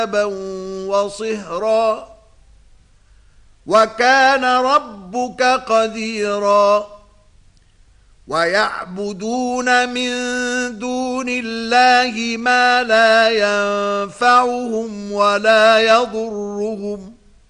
وصهرا وكان ربك قديرا ويعبدون من دون الله ما لا ينفعهم ولا يضرهم